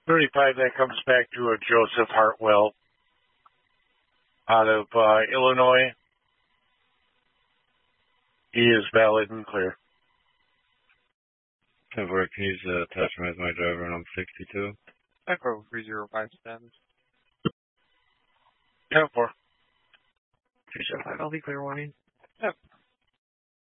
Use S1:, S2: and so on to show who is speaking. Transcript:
S1: 35, that comes back to a Joseph Hartwell out of Illinois. He is valid and clear.
S2: 10-4, can you use attach him as my driver, and I'm 62.
S3: Echo 305 stands.
S1: 10-4.
S4: 275, I'll be clear warning.